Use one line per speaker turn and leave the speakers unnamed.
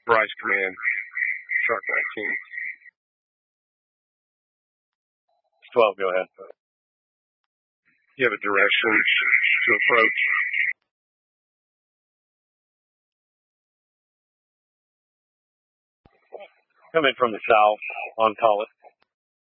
Bryce Command, Shark 19.
12, go ahead.
You have a direction to approach.
Come in from the south on Tullet.